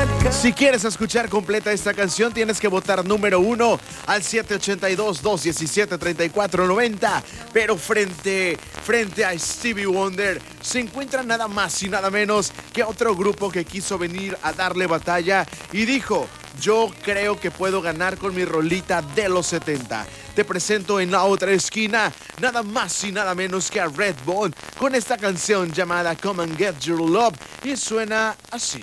Si quieres escuchar completa esta canción, tienes que votar número 1 al 782-217-3490. Pero frente a Stevie Wonder se encuentra nada más y nada menos que otro grupo que quiso venir a darle batalla y dijo: yo creo que puedo ganar con mi rolita de los 70. Te presento en la otra esquina nada más y nada menos que a Redbone con esta canción llamada Come and Get Your Love, y suena así.